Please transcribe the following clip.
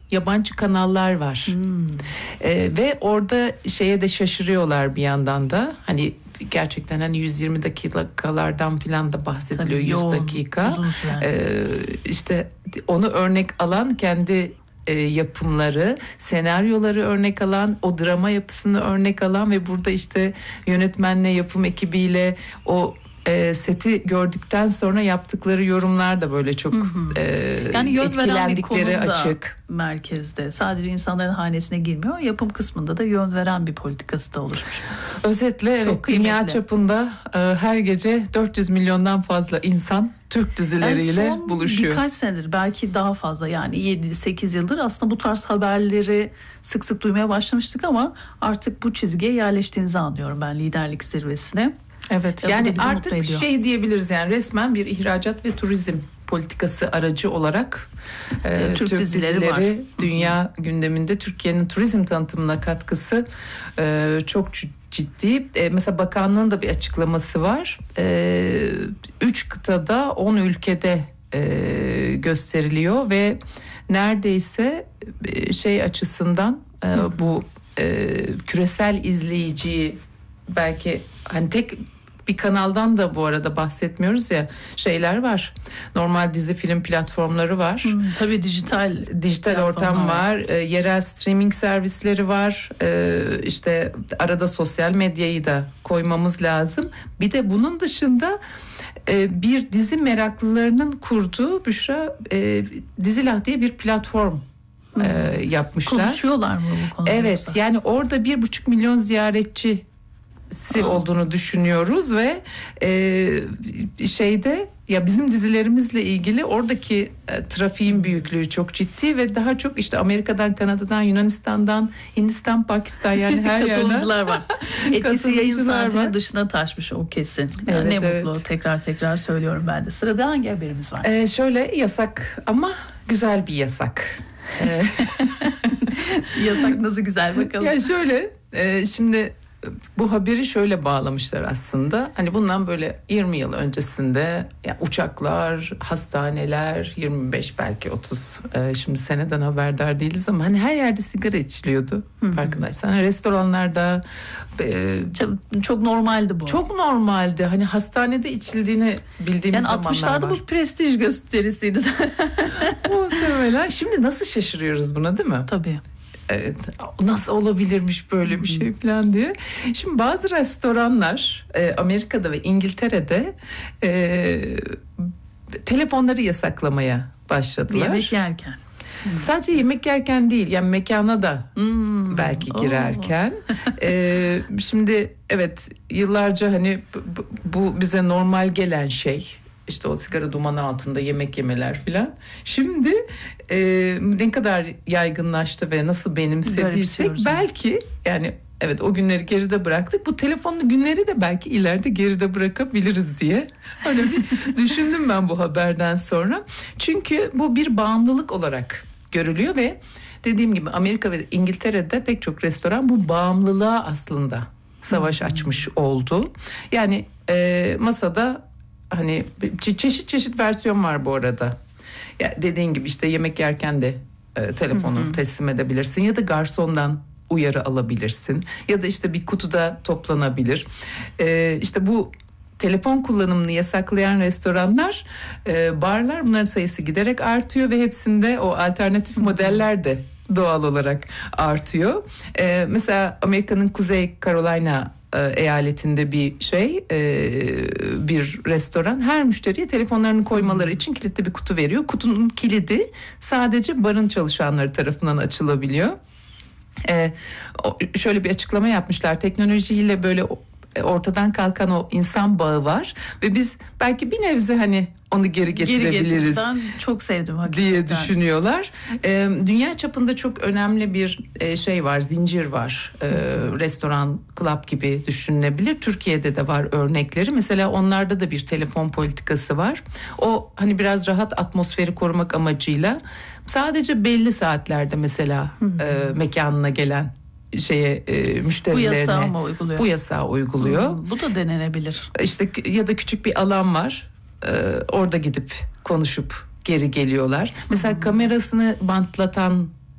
yabancı kanallar var. Ve orada şeye de şaşırıyorlar bir yandan da. Hani gerçekten hani 120 dakikalardan falan da bahsediliyor. Tabii, 100 dakika. uzun süre. İşte onu örnek alan kendi yapımları, senaryoları örnek alan, o drama yapısını örnek alan ve burada işte yönetmenle, yapım ekibiyle o seti gördükten sonra yaptıkları yorumlar da böyle çok yani yön veren bir etkilendikleri konumda açık. Merkezde. Sadece insanların hanesine girmiyor. Yapım kısmında da yön veren bir politikası da oluşmuş. Özetle evet, dünya çapında her gece 400 milyondan fazla insan Türk dizileriyle buluşuyor. Birkaç senedir, belki daha fazla, yani 7-8 yıldır aslında bu tarz haberleri sık sık duymaya başlamıştık ama artık bu çizgiye yerleştiğimizi anlıyorum ben, liderlik zirvesine. Evet, yani artık şey diyebiliriz, yani resmen bir ihracat ve turizm politikası aracı olarak Türk dizileri dünya gündeminde. Türkiye'nin turizm tanıtımına katkısı çok ciddi. Mesela bakanlığın da bir açıklaması var. 3 kıtada 10 ülkede gösteriliyor ve neredeyse şey açısından bu küresel izleyiciyi, belki hani tek bir kanaldan da bu arada bahsetmiyoruz ya, şeyler var. Normal dizi film platformları var. Tabii dijital ortam var. Yerel streaming servisleri var. İşte arada sosyal medyayı da koymamız lazım. Bir de bunun dışında bir dizi meraklılarının kurduğu, Büşra, Dizilah diye bir platform yapmışlar. Konuşuyorlar mı bu konuda? Evet, yoksa? Yani orada 1,5 milyon ziyaretçi olduğunu düşünüyoruz ve şeyde ya bizim dizilerimizle ilgili oradaki trafiğin büyüklüğü çok ciddi ve daha çok işte Amerika'dan, Kanada'dan, Yunanistan'dan, Hindistan, Pakistan, yani her yerden katılımcılar var. Etkisi yayın saatinin dışına taşmış o kesin. Yani evet, ne mutlu, tekrar söylüyorum ben de. Sırada hangi haberimiz var? Şöyle, yasak ama güzel bir yasak. Yasak nasıl güzel, bakalım. Ya şöyle, şimdi bu haberi şöyle bağlamışlar aslında. Hani bundan böyle 20 yıl öncesinde ya uçaklar, hastaneler, 25 belki 30. Şimdi seneden haberdar değiliz ama hani her yerde sigara içiliyordu. Farkındaysan. Restoranlarda çok normaldi bu. Çok normaldi. Hani hastanede içildiğini bildiğimiz zamanlar var. Yani 60'larda bu prestij gösterisiydi. Muhtemelen. Şimdi nasıl şaşırıyoruz buna, değil mi? Tabii. Evet, nasıl olabilirmiş böyle bir şey falan diye. Şimdi bazı restoranlar Amerika'da ve İngiltere'de telefonları yasaklamaya başladılar. Yemek yerken. Sadece yemek yerken değil, yani mekana da belki girerken. Şimdi evet, yıllarca hani bu bize normal gelen şey. İşte o sigara dumanı altında yemek yemeler filan. Şimdi ne kadar yaygınlaştı ve nasıl benimsediysek belki, yani evet, o günleri geride bıraktık. Bu telefonlu günleri de belki ileride geride bırakabiliriz diye öyle bir düşündüm ben bu haberden sonra. Çünkü bu bir bağımlılık olarak görülüyor ve dediğim gibi Amerika ve İngiltere'de pek çok restoran bu bağımlılığa aslında savaş açmış oldu. Yani masada hani çeşit versiyon var bu arada. Ya dediğin gibi işte yemek yerken de telefonu teslim edebilirsin ya da garsondan uyarı alabilirsin ya da işte bir kutuda toplanabilir. İşte bu telefon kullanımını yasaklayan restoranlar, barlar, bunların sayısı giderek artıyor ve hepsinde o alternatif modeller de doğal olarak artıyor. Mesela Amerika'nın Kuzey Carolina eyaletinde bir bir restoran her müşteriye telefonlarını koymaları için kilitli bir kutu veriyor. Kutunun kilidi sadece barın çalışanları tarafından açılabiliyor. Şöyle bir açıklama yapmışlar. Teknolojiyle böyle ortadan kalkan o insan bağı var ve biz belki bir nebze hani onu geri getirebiliriz. Ben çok sevdim hakikaten diye düşünüyorlar. Dünya çapında çok önemli bir şey var, zincir var. Restoran, club gibi düşünülebilir. Türkiye'de de var örnekleri. Mesela onlarda da bir telefon politikası var. O hani biraz rahat atmosferi korumak amacıyla sadece belli saatlerde mesela mekanına gelen müşterilerine bu yasağı uyguluyor. Bu da denenebilir. İşte ya da küçük bir alan var. Orada gidip konuşup geri geliyorlar. Mesela kamerasını bantlatan